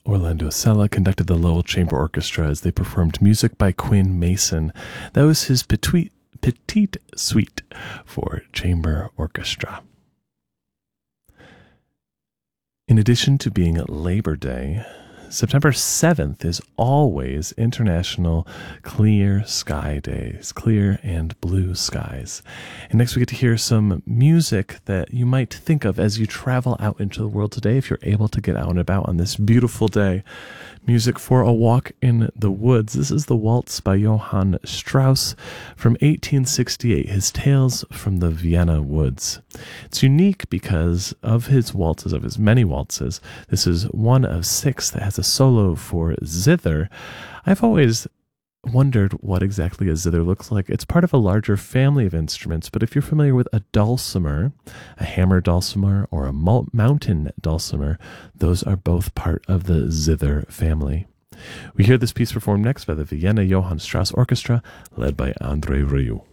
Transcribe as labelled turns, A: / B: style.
A: Orlando Sella conducted the Lowell Chamber Orchestra as they performed music by Quinn Mason. That was his Petite Suite for chamber orchestra. In addition to being Labor Day, September 7th is always International Clear Sky Days, clear and blue skies. And next we get to hear some music that you might think of as you travel out into the world today, if you're able to get out and about on this beautiful day. Music for a walk in the woods. This is the waltz by Johann Strauss from 1868, his Tales from the Vienna Woods. It's unique because of his waltzes, of his many waltzes. This is one of 6 that has a solo for zither. I've always wondered what exactly a zither looks like. It's part of a larger family of instruments, but if you're familiar with a dulcimer, a hammer dulcimer, or a mountain dulcimer, those are both part of the zither family. We hear this piece performed next by the Vienna Johann Strauss Orchestra, led by André Rieu.